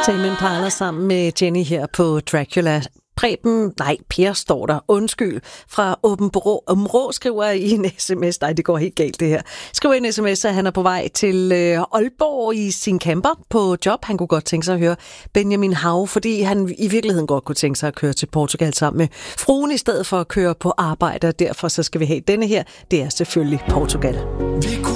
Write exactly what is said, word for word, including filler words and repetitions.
Tame Impala sammen med Jenny her på Dracula. Preben, nej, Per står der, undskyld, fra Åben Rå, Rå skriver i en sms, nej, det går helt galt det her, skriver i en sms, at han er på vej til øh, Aalborg i sin camper på job. Han kunne godt tænke sig at høre Benjamin Hav, fordi han i virkeligheden godt kunne tænke sig at køre til Portugal sammen med fruen, i stedet for at køre på arbejde, og derfor så skal vi have denne her, det er selvfølgelig Portugal. Vi kunne